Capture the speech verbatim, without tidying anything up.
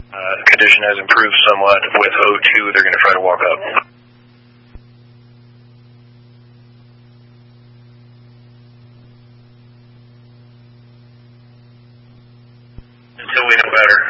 Uh, the condition has improved somewhat. With O two, they're going to try to walk up. Until we know better.